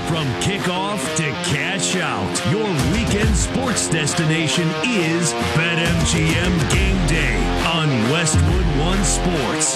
From kickoff to cash out, your weekend sports destination is BetMGM Game Day on Westwood One Sports.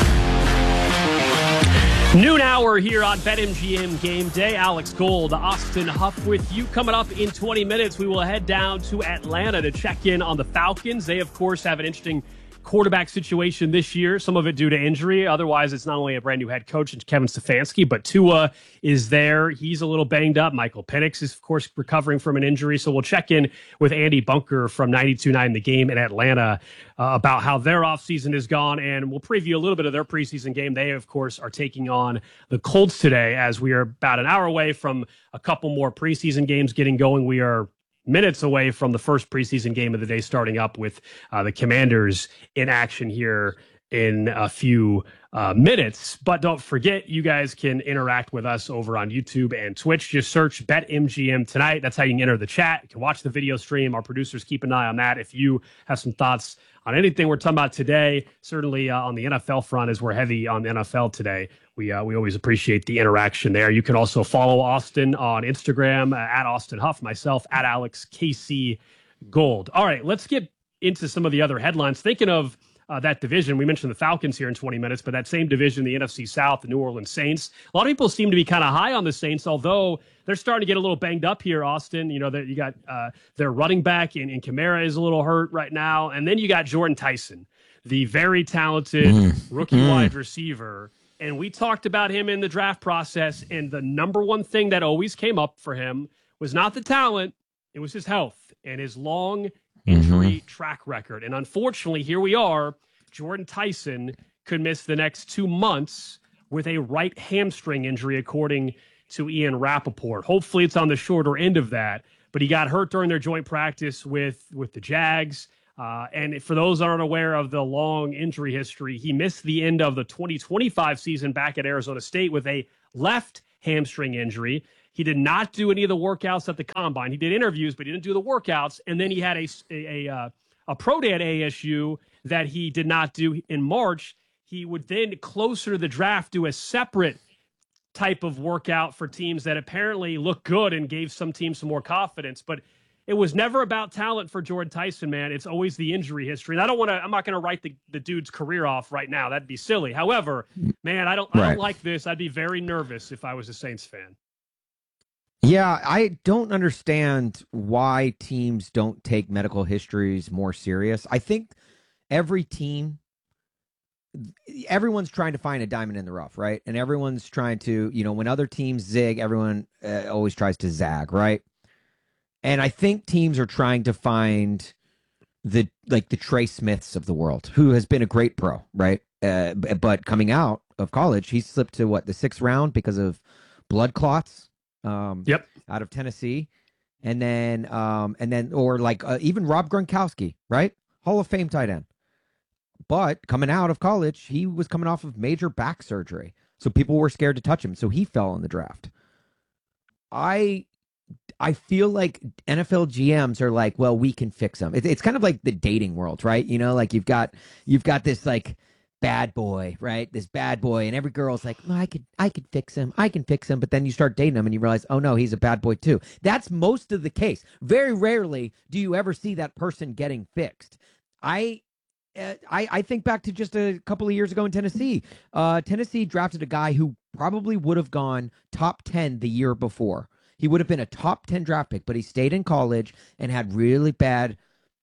Noon hour here on BetMGM Game Day. Alex Gold, Austin Huff with you. Coming up in 20 minutes, we will head down to Atlanta to check in on the Falcons. They, of course, have an interesting quarterback situation this year, some of it due to injury. Otherwise, it's not only a brand new head coach, it's Kevin Stefanski, but Tua is there. He's a little banged up. Michael Penix is, of course, recovering from an injury. So we'll check in with Andy Bunker from 92.9 The Game in Atlanta about how their offseason has gone, and we'll preview a little bit of their preseason game. They, of course, are taking on the Colts today as we are about an hour away from a couple more preseason games getting going. We are minutes away from the first preseason game of the day starting up with the Commanders in action here in a few minutes. But don't forget, you guys can interact with us over on YouTube and Twitch. Just search BetMGM Tonight. That's how you can enter the chat. You can watch the video stream. Our producers keep an eye on that. If you have some thoughts on anything we're talking about today, certainly on the NFL front, as we're heavy on the NFL today, we always appreciate the interaction there. You can also follow Austin on Instagram at Austin Huff, myself at Alex KC Gold. All right, let's get into some of the other headlines. Thinking of that division, we mentioned the Falcons here in 20 minutes, but that same division, the NFC South, the New Orleans Saints. A lot of people seem to be kind of high on the Saints, although they're starting to get a little banged up here, Austin. You know, that you got their running back in Kamara is a little hurt right now. And then you got Jordan Tyson, the very talented rookie wide receiver. And we talked about him in the draft process, and the number one thing that always came up for him was not the talent, it was his health and his long injury track record. And unfortunately, here we are. Jordan Tyson could miss the next 2 months with a right hamstring injury, according to Ian Rappaport. Hopefully it's on the shorter end of that, but he got hurt during their joint practice with the Jags. And for those that aren't aware of the long injury history, he missed the end of the 2025 season back at Arizona State with a left hamstring injury. He did not do any of the workouts at the combine. He did interviews, but he didn't do the workouts. And then he had a pro day at ASU that he did not do in March. He would then, closer to the draft, do a separate type of workout for teams that apparently looked good and gave some teams some more confidence. But it was never about talent for Jordan Tyson, man. It's always the injury history. And I'm not going to write the dude's career off right now. That'd be silly. However, man, I don't like this. I'd be very nervous if I was a Saints fan. Yeah, I don't understand why teams don't take medical histories more serious. I think everyone's trying to find a diamond in the rough, right? And everyone's trying to, when other teams zig, everyone always tries to zag, right? And I think teams are trying to find the Trey Smiths of the world, who has been a great pro, right? But coming out of college, he slipped to the 6th round because of blood clots. Out of Tennessee, and then even Rob Gronkowski, right? Hall of Fame tight end. But coming out of college, he was coming off of major back surgery, so people were scared to touch him, so he fell in the draft. I feel like NFL GMs are like, well, we can fix him. It's kind of like the dating world, right? Like you've got this like bad boy, right? This bad boy, and every girl's like, well, I could fix him. I can fix him. But then you start dating him and you realize, oh no, he's a bad boy too. That's most of the case. Very rarely do you ever see that person getting fixed. I think back to just a couple of years ago in Tennessee. Tennessee drafted a guy who probably would have gone top 10 the year before. He would have been a top 10 draft pick, but he stayed in college and had a really bad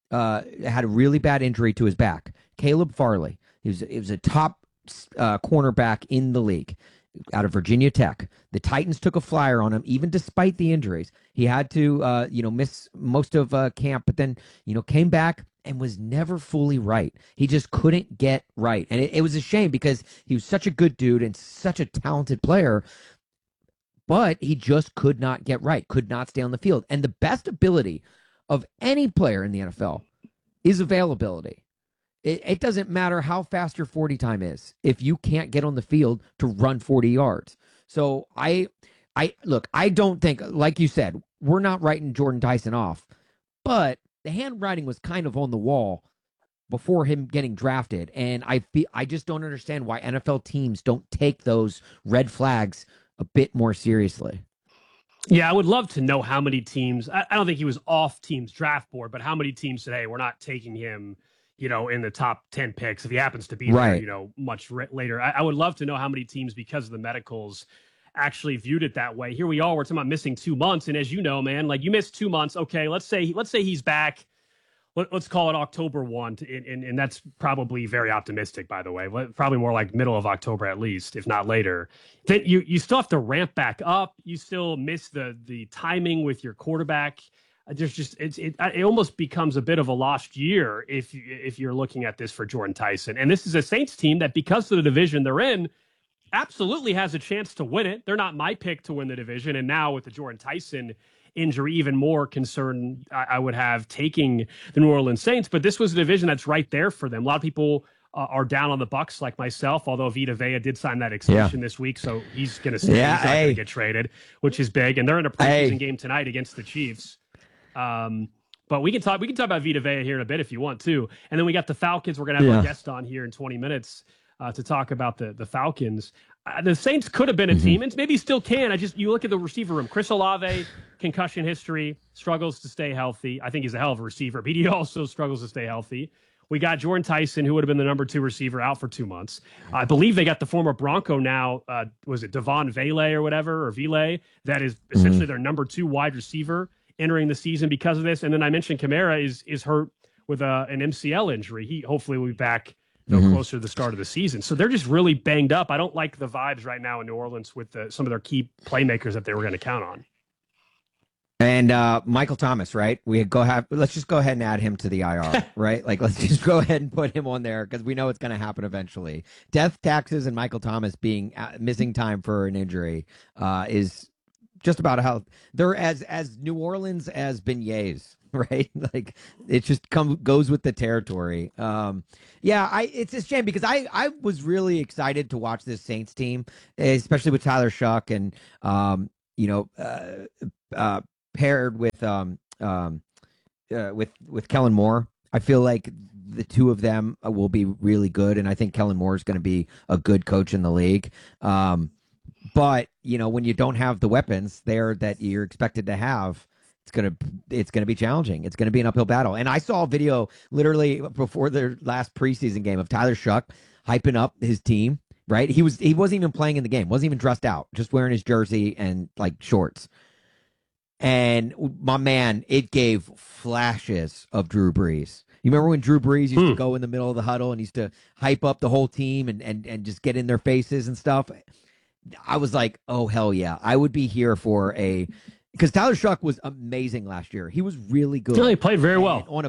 injury to his back. Caleb Farley. He was a top cornerback in the league out of Virginia Tech. The Titans took a flyer on him, even despite the injuries. He had to, miss most of camp, but then, came back and was never fully right. He just couldn't get right. And it was a shame because he was such a good dude and such a talented player, but he just could not get right, could not stay on the field. And the best ability of any player in the NFL is availability. It doesn't matter how fast your 40 time is if you can't get on the field to run 40 yards. So I don't think, like you said, we're not writing Jordan Tyson off, but the handwriting was kind of on the wall before him getting drafted. And I just don't understand why NFL teams don't take those red flags a bit more seriously. Yeah, I would love to know how many teams. I don't think he was off teams' draft board, but how many teams said, "Hey, we're not taking him," in the top 10 picks if he happens to be there, Right. much later. I would love to know how many teams, because of the medicals, actually viewed it that way. Here we are. We're talking about missing 2 months, and as you know, man, like you missed 2 months. Okay, let's say he's back. Let's call it October 1, and that's probably very optimistic, by the way. Probably more like middle of October at least, if not later. Then you still have to ramp back up. You still miss the timing with your quarterback. There's just it almost becomes a bit of a lost year if you're looking at this for Jordan Tyson. And this is a Saints team that, because of the division they're in, absolutely has a chance to win it. They're not my pick to win the division, and now with the Jordan Tyson injury, even more concern I would have taking the New Orleans Saints. But this was a division that's right there for them. A lot of people are down on the Bucs, like myself, although Vita Vea did sign that extension this week, so he's going to stay. Yeah, he's not going to get traded, which is big. And they're in a preseason game tonight against the Chiefs. But we can talk about Vita Vea here in a bit if you want to. And then we got the Falcons. We're going to have our guest on here in 20 minutes to talk about the Falcons. The Saints could have been a team, and maybe still can. You look at the receiver room. Chris Olave, concussion history, struggles to stay healthy. I think he's a hell of a receiver, but he also struggles to stay healthy. We got Jordan Tyson, who would have been the number 2 receiver, out for 2 months. I believe they got the former Bronco now, was it Devon Vele or whatever, or Vile, that is essentially their number 2 wide receiver entering the season because of this. And then I mentioned Kamara is hurt with an MCL injury. He hopefully will be back closer to the start of the season. So they're just really banged up. I don't like the vibes right now in New Orleans with some of their key playmakers that they were going to count on. And Michael Thomas, right? Let's just go ahead and add him to the IR, right? Like, let's just go ahead and put him on there because we know it's going to happen eventually. Death, taxes, and Michael Thomas being missing time for an injury is just about how they're as New Orleans as beignets, right? Like it just goes with the territory. It's a shame because I was really excited to watch this Saints team, especially with Tyler Shuck and paired with Kellen Moore. I feel like the two of them will be really good, and I think Kellen Moore is going to be a good coach in the league. But when you don't have the weapons there that you're expected to have, it's gonna be challenging. It's gonna be an uphill battle. And I saw a video literally before their last preseason game of Tyler Shuck hyping up his team. Right, he wasn't even playing in the game, wasn't even dressed out, just wearing his jersey and like shorts. And my man, it gave flashes of Drew Brees. You remember when Drew Brees used to go in the middle of the huddle and used to hype up the whole team and just get in their faces and stuff? I was like, oh, hell yeah. I would be here because Tyler Shuck was amazing last year. He was really good. He played very well on a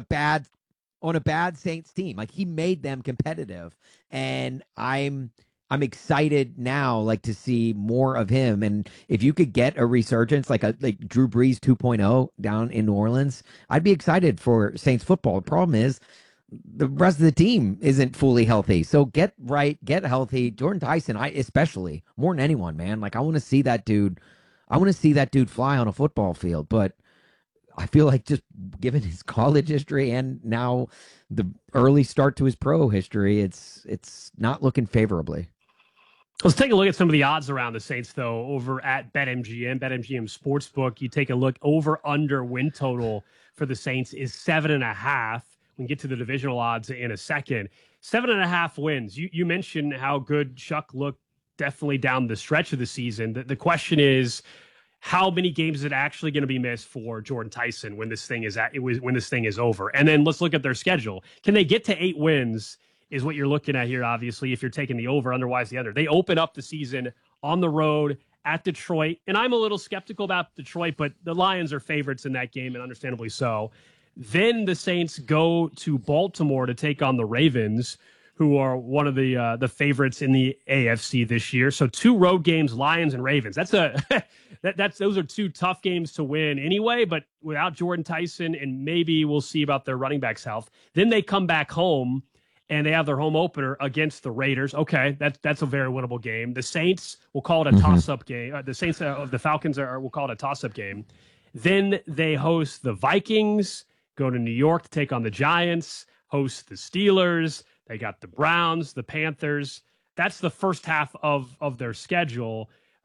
bad Saints team. Like, he made them competitive. And I'm excited now, like, to see more of him. And if you could get a resurgence like Drew Brees 2.0 down in New Orleans, I'd be excited for Saints football. The problem is the rest of the team isn't fully healthy. So get healthy. Jordan Tyson, especially more than anyone, man. Like, I want to see that dude. I want to see that dude fly on a football field. But I feel like, just given his college history and now the early start to his pro history, it's not looking favorably. Let's take a look at some of the odds around the Saints, though, over at BetMGM Sportsbook. You take a look, over/under win total for the Saints is 7.5. We can get to the divisional odds in a second. 7.5 wins. You mentioned how good Shuck looked definitely down the stretch of the season. The question is, how many games is it actually going to be missed for Jordan Tyson when this thing is over? And then let's look at their schedule. Can they get to 8 wins? Is what you're looking at here, obviously, if you're taking the over, otherwise the under. They open up the season on the road at Detroit, and I'm a little skeptical about Detroit, but the Lions are favorites in that game, and understandably so. Then the Saints go to Baltimore to take on the Ravens, who are one of the favorites in the AFC this year. So 2 road games, Lions and Ravens. Those are 2 tough games to win anyway, but without Jordan Tyson, and maybe we'll see about their running backs' health. Then they come back home, and they have their home opener against the Raiders. Okay, that's a very winnable game. The Saints, will call it a toss-up game. The Saints of the Falcons will call it a toss-up game. Then they host the Vikings, go to New York to take on the Giants, host the Steelers. They got the Browns, the Panthers. That's the first half of their schedule.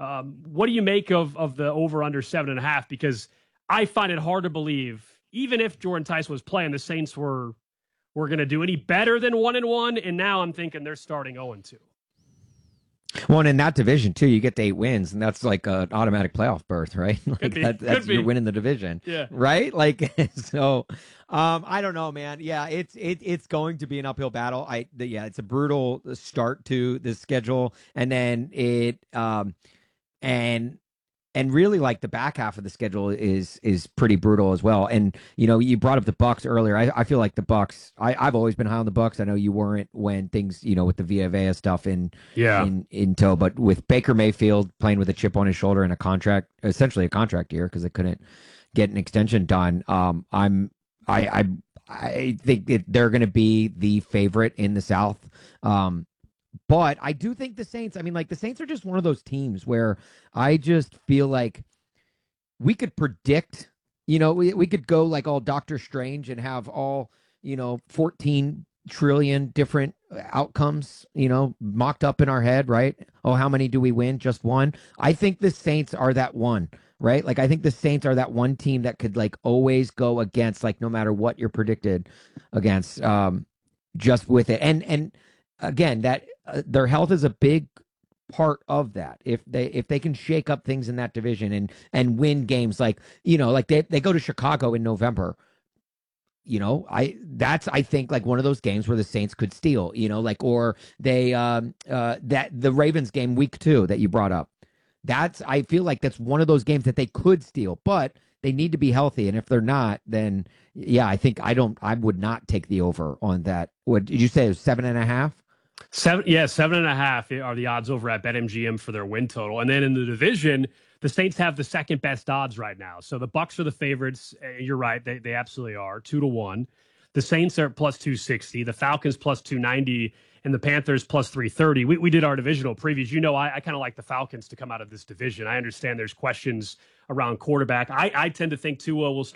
What do you make of the over under 7.5? Because I find it hard to believe, even if Jordan Tyson was playing, the Saints were going to do any better than 1-1, and now I'm thinking they're starting 0-2. Well, and in that division too, you get to 8 wins, and that's like an automatic playoff berth, right? Like that's you're winning the division, yeah. Right? Like so, I don't know, man. Yeah, it's going to be an uphill battle. It's a brutal start to the schedule, and then and really like the back half of the schedule is pretty brutal as well. And you brought up the Bucs earlier. I feel like the Bucs. I've always been high on the Bucs. I know you weren't when things with the Vita Vea stuff in tow, but with Baker Mayfield playing with a chip on his shoulder and essentially a contract year because they couldn't get an extension done. I think they're going to be the favorite in the South. But I do think the Saints, the Saints are just one of those teams where I just feel like we could predict, we could go like all Doctor Strange and have all, 14 trillion different outcomes, mocked up in our head, right? Oh, how many do we win? Just one. I think the Saints are that one, right? Like, I think the Saints are that one team that could like always go against, like, no matter what you're predicted against, just with it. And again, that their health is a big part of that. If they can shake up things in that division and win games, like they go to Chicago in November, I think like one of those games where the Saints could steal, or they that the Ravens game week 2 that you brought up. I feel like that's one of those games that they could steal, but they need to be healthy, and if they're not, then I think I would not take the over on that. What did you say? It was 7.5? 7.5 are the odds over at BetMGM for their win total. And then in the division, the Saints have the second best odds right now. So the Bucs are the favorites. You're right. They absolutely are 2-1. The Saints are plus 260, the Falcons plus 290, and the Panthers plus 330. We did our divisional previews. I kind of like the Falcons to come out of this division. I understand there's questions around quarterback. I tend to think Tua will start